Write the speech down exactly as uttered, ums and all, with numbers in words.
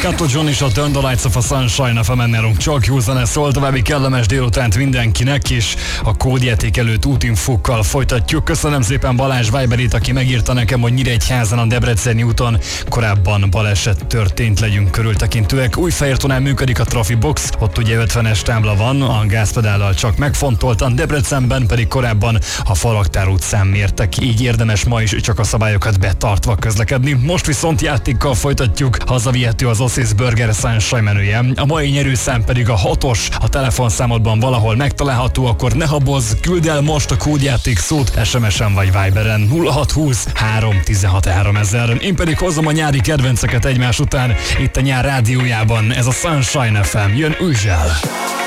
Kato John és a Turn the Lights of a Sunshine ef em-en nálunk csak jó zene szól, további kellemes délutánt mindenkinek, és a kódjáték előtt útinfokkal folytatjuk. Köszönöm szépen Balázs Viberét, aki megírta nekem, hogy Nyíregyházan a Debreceni úton korábban baleset történt, legyünk körültekintőek. Újfehértonán működik a Trafibox, ott ugye ötvenes tábla van, a gázpedállal csak megfontoltan, Debrecenben pedig korábban a Falaktár utcán mértek, így érdemes ma is csak a szabályokat betartva közlekedni. Most viszont játékkal folytatjuk, hazavihető az Ossis Burger Sunshine menüje. A mai nyerőszám pedig a hatos, a telefonszámodban valahol megtalálható, akkor ne habozz, küld el most a kódjáték szót es em es-en vagy Viberen nulla hat húsz három tizenhat háromezer. Én pedig hozom a nyári kedvenceket egymás után itt a Nyár rádiójában. Ez a Sunshine ef em, jön Üzsel.